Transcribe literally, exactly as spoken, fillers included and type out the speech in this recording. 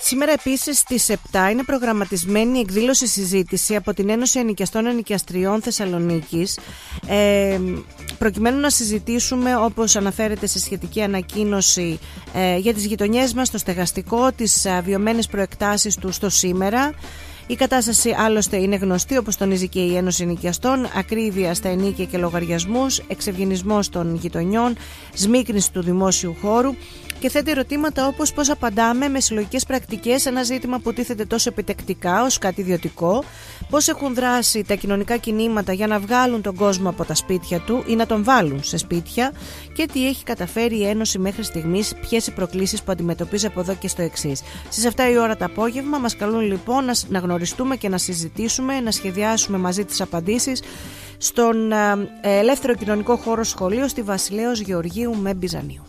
Σήμερα επίσης στις επτά είναι προγραμματισμένη εκδήλωση συζήτηση από την Ένωση Ενοικιαστών Ενοικιαστριών Θεσσαλονίκης, ε, προκειμένου να συζητήσουμε, όπως αναφέρεται σε σχετική ανακοίνωση, ε, για τις γειτονιές μας, το στεγαστικό, τις ε, βιωμένες προεκτάσεις του στο σήμερα. Η κατάσταση άλλωστε είναι γνωστή, όπως τονίζει και η Ένωση Ενοικιαστών: ακρίβεια στα ενίκια και λογαριασμούς, εξευγενισμός των γειτονιών, σμίκρινση του δημόσιου χώρου, και θέτει ερωτήματα όπως πώς απαντάμε με συλλογικές πρακτικές σε ένα ζήτημα που τίθεται τόσο επιτεκτικά ως κάτι ιδιωτικό, πώς έχουν δράσει τα κοινωνικά κινήματα για να βγάλουν τον κόσμο από τα σπίτια του ή να τον βάλουν σε σπίτια, και τι έχει καταφέρει η Ένωση μέχρι στιγμής, ποιες οι προκλήσεις που αντιμετωπίζει από εδώ και στο εξής. Στις επτά η ώρα το απόγευμα μας καλούν λοιπόν να, να γνωριστούμε και να συζητήσουμε, να σχεδιάσουμε μαζί τις απαντήσεις στον ε, ελεύθερο κοινωνικό χώρο σχολείο στη Βασιλέως Γεωργίου με Μπιζανίου.